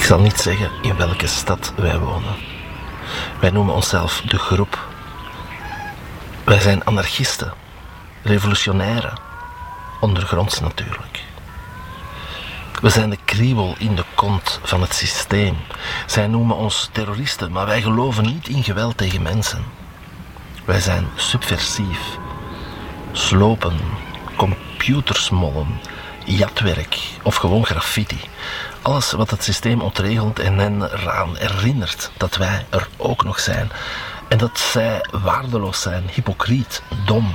zal niet zeggen in welke stad wij wonen. Wij noemen onszelf de groep. Wij zijn anarchisten, revolutionairen, ondergronds natuurlijk. We zijn de kriebel in de kont van het systeem. Zij noemen ons terroristen, maar wij geloven niet in geweld tegen mensen. Wij zijn subversief, slopen, computersmollen, jatwerk of gewoon graffiti. Alles wat het systeem ontregelt en hen eraan herinnert dat wij er ook nog zijn. En dat zij waardeloos zijn, hypocriet, dom.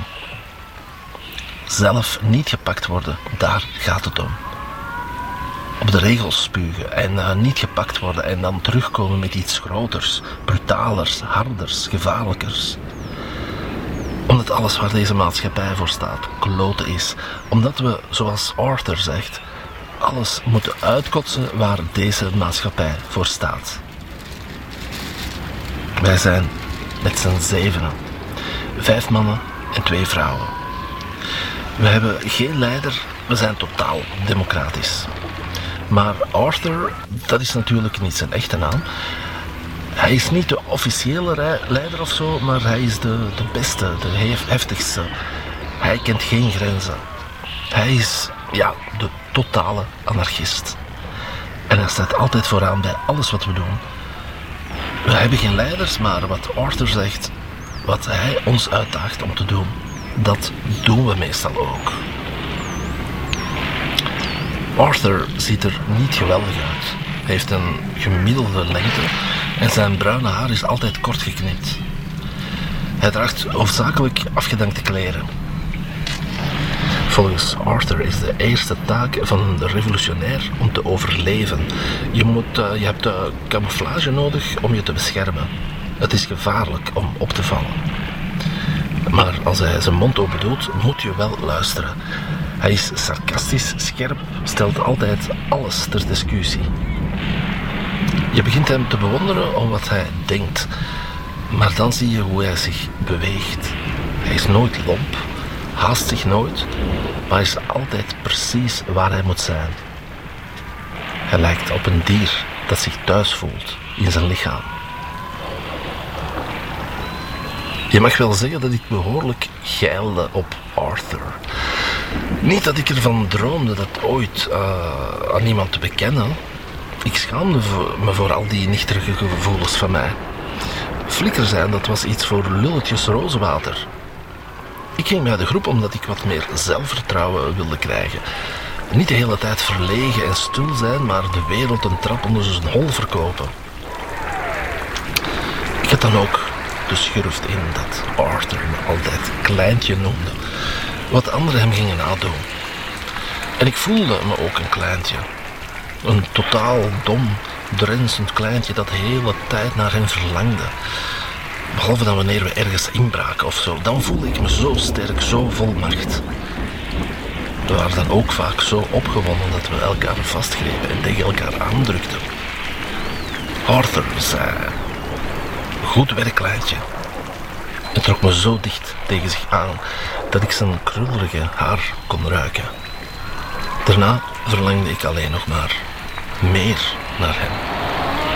Zelf niet gepakt worden, daar gaat het om. Op de regels spugen en niet gepakt worden en dan terugkomen met iets groters, brutalers, harders, gevaarlijkers. Omdat alles waar deze maatschappij voor staat kloten is. Omdat we, zoals Arthur zegt, alles moeten uitkotsen waar deze maatschappij voor staat. Wij zijn met z'n 7, 5 mannen en 2 vrouwen. We hebben geen leider, we zijn totaal democratisch. Maar Arthur, dat is natuurlijk niet zijn echte naam. Hij is niet de officiële leider of zo, maar hij is de beste, de heftigste. Hij kent geen grenzen. Hij is, de totale anarchist. En hij staat altijd vooraan bij alles wat we doen. We hebben geen leiders, maar wat Arthur zegt, wat hij ons uitdaagt om te doen, dat doen we meestal ook. Arthur ziet er niet geweldig uit. Hij heeft een gemiddelde lengte en zijn bruine haar is altijd kort geknipt. Hij draagt hoofdzakelijk afgedankte kleren. Volgens Arthur is de eerste taak van een revolutionair om te overleven. Je hebt camouflage nodig om je te beschermen. Het is gevaarlijk om op te vallen. Maar als hij zijn mond open doet, moet je wel luisteren. Hij is sarcastisch, scherp, stelt altijd alles ter discussie. Je begint hem te bewonderen om wat hij denkt. Maar dan zie je hoe hij zich beweegt. Hij is nooit lomp, haast zich nooit, maar is altijd precies waar hij moet zijn. Hij lijkt op een dier dat zich thuis voelt in zijn lichaam. Je mag wel zeggen dat ik behoorlijk geilde op Arthur. Niet dat ik ervan droomde dat ooit aan iemand te bekennen. Ik schaamde me voor al die nichterige gevoelens van mij. Flikker zijn, dat was iets voor lulletjes rozenwater. Ik ging bij de groep omdat ik wat meer zelfvertrouwen wilde krijgen. Niet de hele tijd verlegen en stil zijn, maar de wereld een trap onder zijn hol verkopen. Ik had dan ook de schurft in dat Arthur me altijd kleintje noemde, wat anderen hem gingen nadoen. En ik voelde me ook een kleintje. Een totaal dom, drensend kleintje dat de hele tijd naar hem verlangde. Behalve dan wanneer we ergens inbraken of zo, dan voelde ik me zo sterk, zo vol macht. We waren dan ook vaak zo opgewonden dat we elkaar vastgrepen en tegen elkaar aandrukten. Arthur zei: "Goed werk, kleintje." En trok me zo dicht tegen zich aan dat ik zijn krullerige haar kon ruiken. Daarna verlangde ik alleen nog maar meer naar hem.